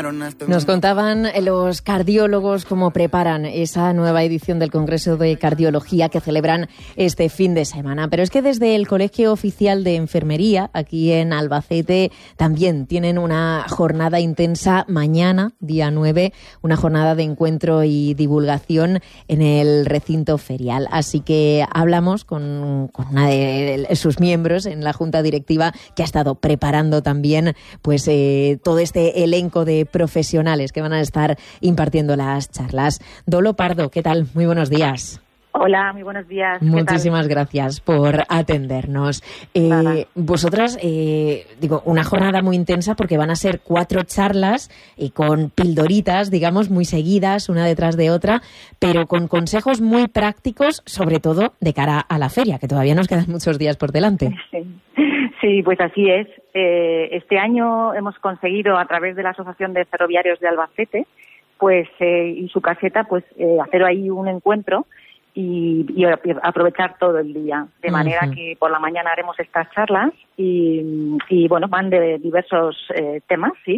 Nos contaban los cardiólogos cómo preparan esa nueva edición del Congreso de Cardiología que celebran este fin de semana. Pero es que desde el Colegio Oficial de Enfermería, aquí en Albacete, también tienen una jornada intensa mañana, día 9, una jornada de encuentro y divulgación en el recinto ferial. Así que hablamos con una de sus miembros en la Junta Directiva que ha estado preparando también pues todo este elenco de profesionales que van a estar impartiendo las charlas. Dolo Pardo, ¿qué tal? Muy buenos días. Hola, muy buenos días. Muchísimas gracias por atendernos. Vosotras, una jornada muy intensa porque van a ser 4 charlas con pildoritas, digamos, muy seguidas, una detrás de otra, pero con consejos muy prácticos, sobre todo de cara a la feria, que todavía nos quedan muchos días por delante. Sí, pues así es. Este año hemos conseguido, a través de la Asociación de Ferroviarios de Albacete, pues y su caseta, pues hacer ahí un encuentro y aprovechar todo el día, de manera que por la mañana haremos estas charlas y bueno, van de diversos temas, sí,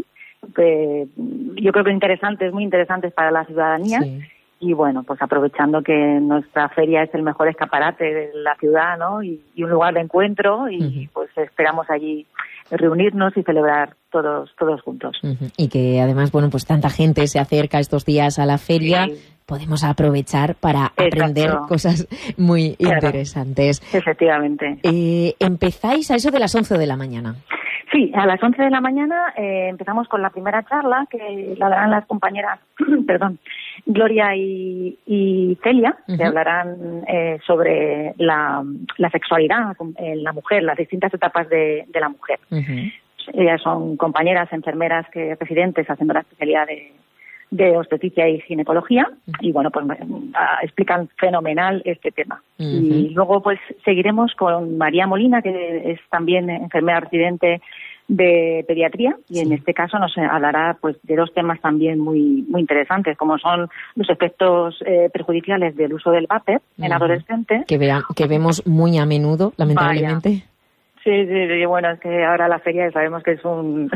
yo creo que interesantes, muy interesantes para la ciudadanía. Sí. Y bueno, pues aprovechando que nuestra feria es el mejor escaparate de la ciudad, ¿no? Y un lugar de encuentro y pues esperamos allí reunirnos y celebrar todos juntos. Y que además, bueno, pues tanta gente se acerca estos días a la feria. Sí. Podemos aprovechar para aprender cosas muy interesantes. Efectivamente. Empezáis a eso de las 11 de la mañana. Sí, a las 11 de la mañana empezamos con la primera charla que la darán las compañeras, Gloria y Celia, que hablarán sobre la sexualidad en la mujer, las distintas etapas de la mujer. Ellas son compañeras enfermeras residentes haciendo la especialidad de obstetricia y ginecología y bueno, pues explican fenomenal este tema. Y luego pues seguiremos con María Molina, que es también enfermera residente de pediatría y en este caso nos hablará pues de 2 temas también muy interesantes, como son los efectos perjudiciales del uso del vapor en adolescentes que vemos muy a menudo, lamentablemente. Vaya. Sí, bueno, es que ahora la feria sabemos que es un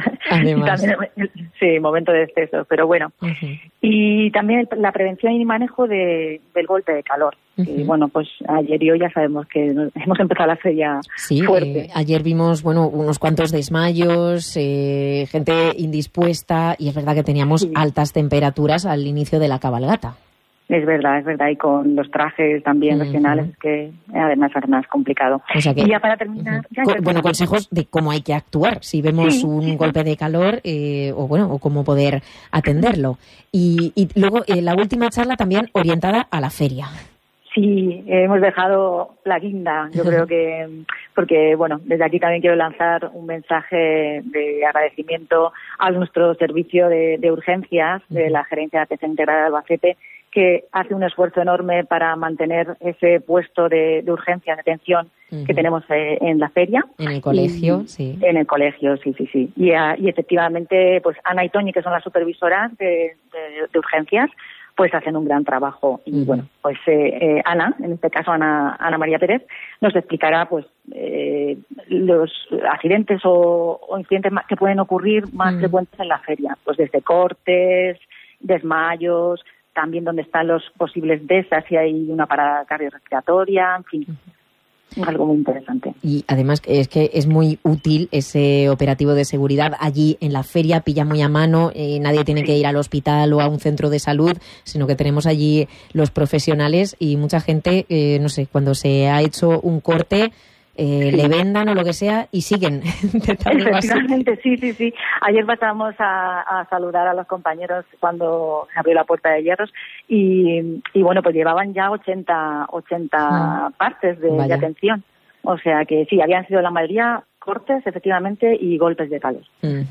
momento de exceso, pero bueno. Y también la prevención y manejo del golpe de calor. Y bueno, pues ayer y hoy ya sabemos que hemos empezado la feria fuerte. Ayer vimos, unos cuantos desmayos, gente indispuesta, y es verdad que teníamos altas temperaturas al inicio de la cabalgata. Es verdad, y con los trajes también regionales, que además es más complicado. O sea que, y ya para terminar... consejos de cómo hay que actuar si vemos un golpe de calor o cómo poder atenderlo. Y luego la última charla también orientada a la feria. Sí, hemos dejado la guinda, yo creo que, porque bueno, desde aquí también quiero lanzar un mensaje de agradecimiento a nuestro servicio de urgencias de la Gerencia de Atención Integrada de Albacete, que hace un esfuerzo enorme para mantener ese puesto de urgencia, de atención que tenemos en la feria. En el colegio, sí. En el colegio, sí. Y efectivamente, pues Ana y Toñi, que son las supervisoras de urgencias, pues hacen un gran trabajo. Y bueno, pues Ana, en este caso Ana María Pérez, nos explicará pues los accidentes o incidentes que pueden ocurrir más frecuentes en la feria, pues desde cortes, desmayos, también donde están los posibles DESA, si hay una parada cardiorrespiratoria, en fin, algo muy interesante. Y además es que es muy útil ese operativo de seguridad allí en la feria, pilla muy a mano, nadie tiene que ir al hospital o a un centro de salud, sino que tenemos allí los profesionales y mucha gente, cuando se ha hecho un corte, le vendan o lo que sea y siguen. Efectivamente, sí. Ayer pasamos a saludar a los compañeros cuando se abrió la puerta de hierros y bueno, pues llevaban ya 80 partes de atención. O sea que sí, habían sido la mayoría cortes, efectivamente, y golpes de calor.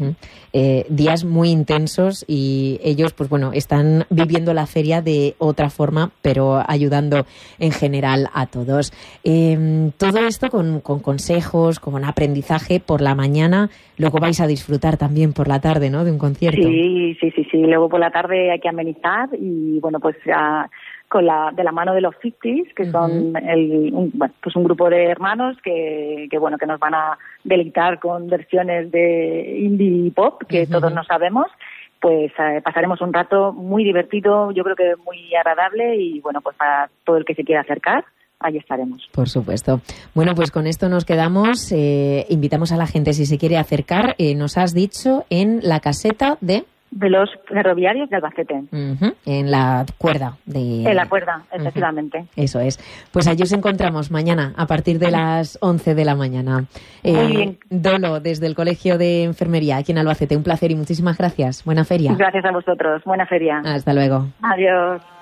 Días muy intensos y ellos, pues bueno, están viviendo la feria de otra forma, pero ayudando en general a todos. Todo esto con consejos, con aprendizaje por la mañana. Luego vais a disfrutar tambitambién por la tarde, ¿no?, de un concierto. Sí. Luego por la tarde hay que amenizar y, bueno, pues de la mano de los Fictis, que son un grupo de hermanos que nos van a deleitar con versiones de indie pop que todos no sabemos pues pasaremos un rato muy divertido, yo creo que muy agradable y bueno, pues para todo el que se quiera acercar, ahí estaremos. Por supuesto. Bueno, pues con esto nos quedamos. Invitamos a la gente, si se quiere acercar, nos has dicho, en la caseta de los ferroviarios de Albacete. En la cuerda. En la cuerda, efectivamente. Eso es. Pues allí os encontramos mañana a partir de las 11 de la mañana. Muy bien. Dolo, desde el Colegio de Enfermería, aquí en Albacete. Un placer y muchísimas gracias. Buena feria. Gracias a vosotros. Buena feria. Hasta luego. Adiós.